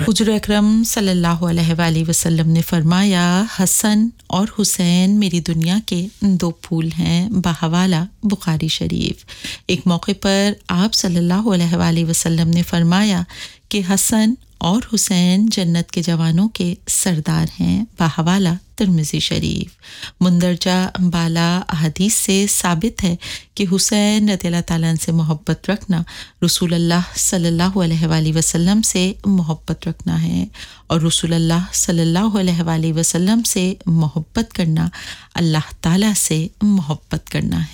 हुजूर अकरम सल्लल्लाहु अलैहि वसल्लम ने फरमाया, हसन और हुसैन मेरी दुनिया के दो फूल हैं। बहवाला बुखारी शरीफ। एक मौके पर आप सल्लल्लाहु अलैहि वसल्लम ने फरमाया कि हसन और हुसैन जन्नत के जवानों के सरदार हैं। बहवाला तिर्मिज़ी शरीफ। मुंदरजा बाला हदीस से साबित है कि हुसैन रज़ियल्लाहु ताला से मोहब्बत रखना रसूलुल्लाह सल्लल्लाहु अलैहि वसल्लम से मोहब्बत रखना है और रसूलुल्लाह सल्लल्लाहु अलैहि वसल्लम से मोहब्बत करना अल्लाह ताला से मोहब्बत करना है।